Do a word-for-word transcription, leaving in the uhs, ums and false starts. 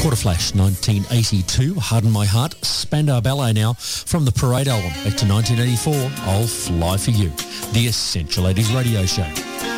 Quarterflash, nineteen eighty-two, Harden My Heart, Spandau Ballet now, from the Parade album, back to nineteen eighty-four, I'll Fly For You, the Essential eighties radio show.